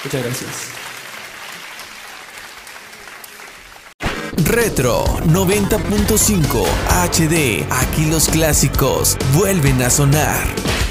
Muchas gracias. Retro 90.5 HD. Aquí los clásicos vuelven a sonar.